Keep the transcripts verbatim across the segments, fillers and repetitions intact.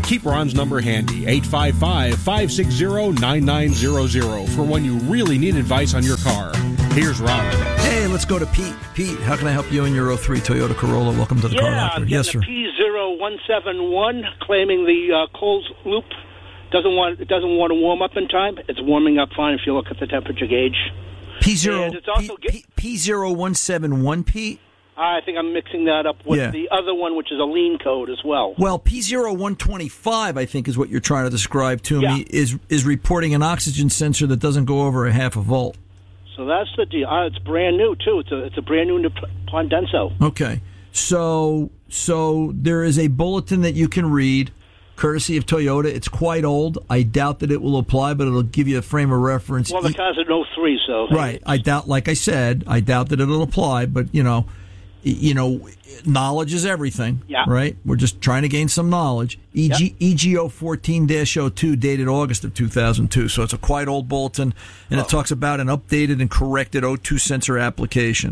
Keep Ron's number handy, eight five five, five six zero, nine nine zero zero, for when you really need advice on your car. Here's Ron. Hey, let's go to Pete. Pete, how can I help you in your oh three Toyota Corolla? Welcome to the yeah, Car Doctor. I'm Yes, sir. P zero one seven one claiming the uh, Coles loop doesn't want it doesn't want to warm up in time. It's warming up fine if you look at the temperature gauge. P zero And it's also P, P, P zero one seven one Pete. I think I'm mixing that up with Yeah. the other one, which is a lean code as well. Well, P zero one twenty-five, I think, is what you're trying to describe to Yeah. me, is is reporting an oxygen sensor that doesn't go over a half a volt. So that's the deal. Uh, it's brand new too. It's a it's a brand new Pondenso. Okay. So so there is a bulletin that you can read, courtesy of Toyota. It's quite old. I doubt that it will apply, but it'll give you a frame of reference. Well, the car's an oh three, so Right. I doubt, like I said, I doubt that it'll apply, but, you know, you know, knowledge is everything. Yeah. Right? We're just trying to gain some knowledge. E G, E G O fourteen dash oh two dated August of two thousand two. So it's a quite old bulletin, and oh. it talks about an updated and corrected O two sensor application.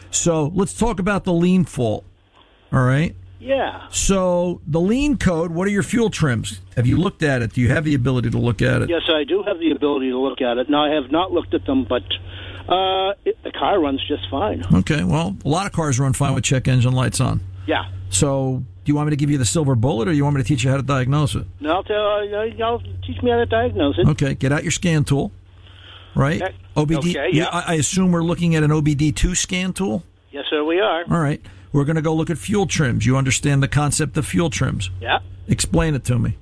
So let's talk about the lean fault. All right? Yeah. So the lean code, what are your fuel trims? Have you looked at it? Do you have the ability to look at it? Yes, I do have the ability to look at it. Now, I have not looked at them, but uh, it, the car runs just fine. Okay, well, a lot of cars run fine with check engine lights on. Yeah. So do you want me to give you the silver bullet, or you want me to teach you how to diagnose it? No, I'll, tell, uh, y'all teach me how to diagnose it. Okay, get out your scan tool, right? Okay. O B D. Okay, yeah. I, I assume we're looking at an O B D two scan tool? Yes, sir, we are. All right. We're going to go look at fuel trims. You understand the concept of fuel trims? Yeah. Explain it to me.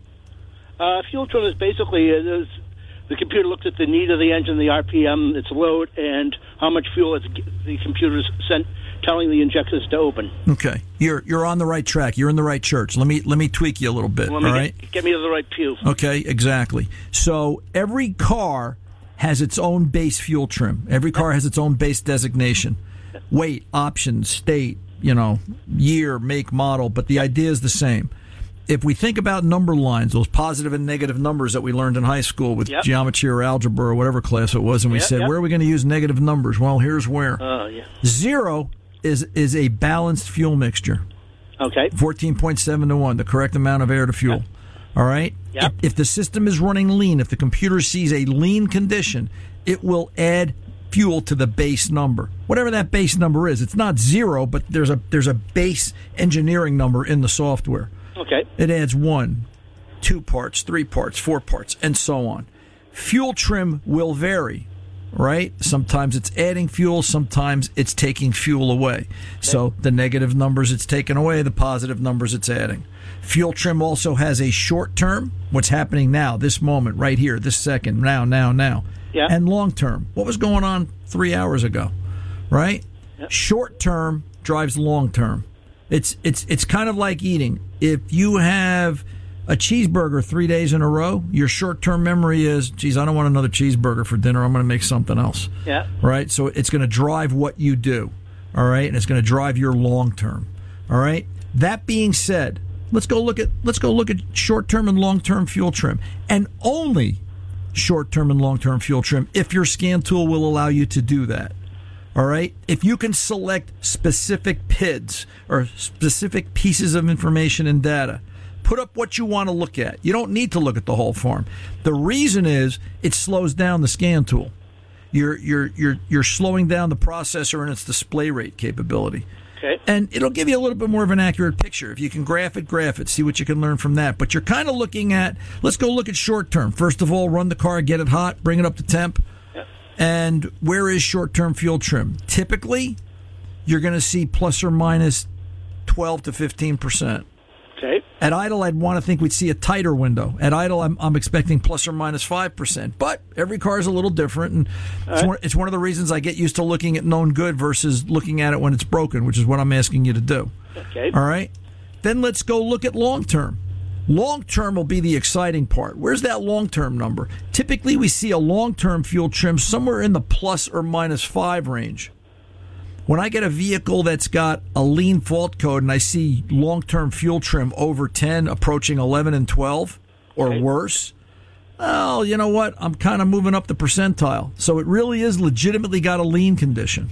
Uh, fuel trim is basically, uh, is, the computer looks at the need of the engine, the R P M, its load, and how much fuel it's, the computer's sent, telling the injectors to open. Okay. You're you're on the right track. You're in the right church. Let me let me tweak you a little bit, Let me all get, right? get me to the right pew. Okay, exactly. So every car has its own base fuel trim. Every car has its own base designation. Weight, options, state, you know, year, make, model, but the idea is the same. If we think about number lines, those positive and negative numbers that we learned in high school with yep. geometry or algebra or whatever class it was, and we yep, said, yep. where are we going to use negative numbers? Well, here's where. Uh, yeah. Zero is is a balanced fuel mixture. Okay. fourteen point seven to one, the correct amount of air to fuel. Yep. All right? Yep. If, if the system is running lean, if the computer sees a lean condition, it will add fuel to the base number. Whatever that base number is. It's not zero, but there's a there's a base engineering number in the software. Okay. It adds one, two parts, three parts, four parts, and so on. Fuel trim will vary, right? Sometimes it's adding fuel, sometimes it's taking fuel away. Okay. So the negative numbers it's taking away, the positive numbers it's adding. Fuel trim also has a short term, what's happening now, this moment, right here, this second, now, now, now. Yeah. And long term, what was going on three hours ago, right? Yep. Short Term drives long term. It's it's it's kind of like eating. If you have a cheeseburger three days in a row, your short term memory is, geez, I don't want another cheeseburger for dinner. I'm going to make something else. Yeah. Right. So it's going to drive what you do. All right, and it's going to drive your long term. All right. That being said, let's go look at let's go look at short term and long term fuel trim, and only short term and long term fuel trim if your scan tool will allow you to do that. All right? If you can select specific P I Ds or specific pieces of information and data, put up what you want to look at. You don't need to look at the whole form. The reason is it slows down the scan tool. You're you're you're you're slowing down the processor and its display rate capability. Okay. And it'll give you a little bit more of an accurate picture. If you can graph it, graph it. See what you can learn from that. But you're kind of looking at, let's go look at short term. First of all, run the car, get it hot, bring it up to temp. Yep. And where is short term fuel trim? Typically, you're going to see plus or minus twelve to fifteen percent. Okay. At idle, I'd want to think we'd see a tighter window. At idle, I'm, I'm expecting plus or minus five percent. But every car is a little different, and it's, right. one, it's one of the reasons I get used to looking at known good versus looking at it when it's broken, which is what I'm asking you to do. Okay. All right? Then let's go look at long term. Long term will be the exciting part. Where's that long term number? Typically, we see a long term fuel trim somewhere in the plus or minus five range. When I get a vehicle that's got a lean fault code and I see long-term fuel trim over ten, approaching eleven and twelve, or okay. worse, well, you know what? I'm kind of moving up the percentile. So it really is legitimately got a lean condition.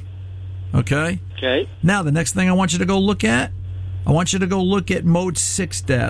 Okay? Okay. Now, the next thing I want you to go look at, I want you to go look at Mode six data.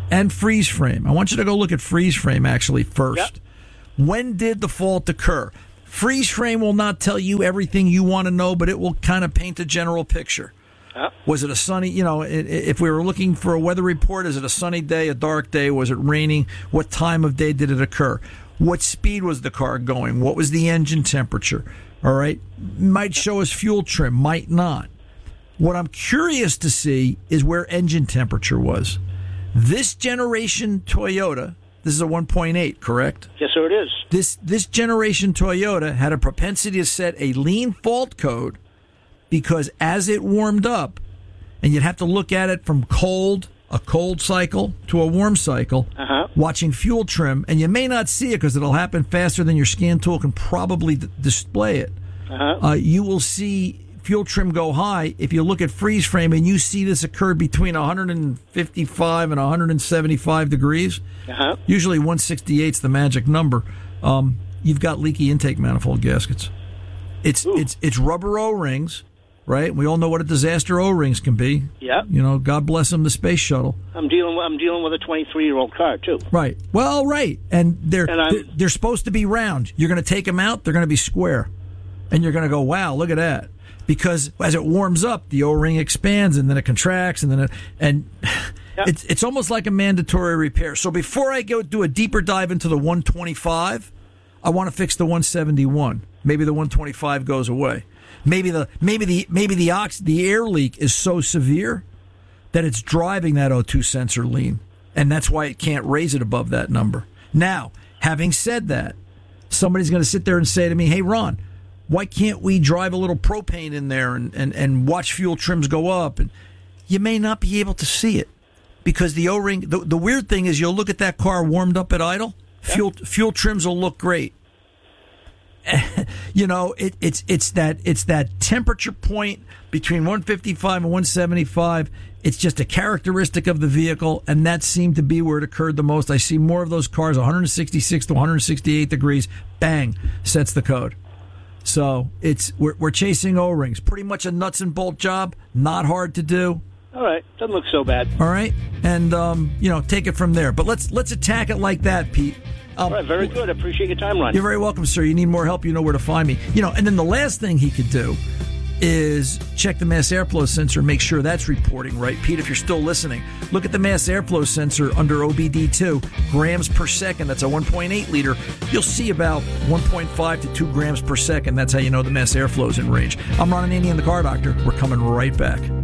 and freeze frame. I want you to go look at freeze frame actually first. Yep. When did the fault occur? Freeze frame will not tell you everything you want to know, but it will kind of paint a general picture. Yep. Was it a sunny, you know, if we were looking for a weather report, is it a sunny day, a dark day? Was it raining? What time of day did it occur? What speed was the car going? What was the engine temperature? All right. Might show us fuel trim, might not. What I'm curious to see is where engine temperature was. This generation Toyota, this is a one point eight, correct? Yes, sir, it is. This this generation Toyota had a propensity to set a lean fault code because as it warmed up, and you'd have to look at it from cold, a cold cycle, to a warm cycle, uh-huh. watching fuel trim, and you may not see it because it'll happen faster than your scan tool can probably d- display it. Uh-huh. Uh, you will see fuel trim go high if you look at freeze frame and you see this occur between one fifty-five and one seventy-five degrees. Uh-huh. Usually one sixty-eight is the magic number. Um, you've got leaky intake manifold gaskets. It's Ooh. it's it's rubber O-rings, right? We all know what a disaster O-rings can be. Yeah. You know, God bless them, the space shuttle. I'm dealing. I'm dealing with a twenty-three-year-old car too. Right. Well, right, and they're And I'm- they're, they're supposed to be round. You're going to take them out; they're going to be square, and you're going to go, "Wow, look at that!" Because as it warms up, the O-ring expands, and then it contracts, and then it, and Yeah. it's it's almost like a mandatory repair. So before I go do a deeper dive into the one twenty-five, I want to fix the one seventy-one. Maybe the one twenty-five goes away. Maybe the maybe the maybe the ox the air leak is so severe that it's driving that O two sensor lean, and that's why it can't raise it above that number. Now, having said that, somebody's going to sit there and say to me, "Hey, Ron, why can't we drive a little propane in there and, and, and watch fuel trims go up?" And you may not be able to see it because the O-ring. The, the weird thing is, you'll look at that car warmed up at idle. Fuel fuel trims will look great. You know, it, it's it's that it's that temperature point between one fifty-five and one seventy-five. It's just a characteristic of the vehicle, and that seemed to be where it occurred the most. I see more of those cars, one sixty-six to one sixty-eight degrees. Bang, sets the code. So it's we're, we're chasing O-rings. Pretty much a nuts and bolt job. Not hard to do. All right, doesn't look so bad. All right, and um, you know, take it from there. But let's let's attack it like that, Pete. Um, All right, very good. I appreciate your time, Ron. You're very welcome, sir. You need more help, you know where to find me. You know, and then the last thing he could do is check the mass airflow sensor, make sure that's reporting right. Pete, if you're still listening, look at the mass airflow sensor under O B D two, grams per second. That's a one point eight liter. You'll see about one point five to two grams per second. That's how you know the mass airflow is in range. I'm Ron Ananian, the Car Doctor. We're coming right back.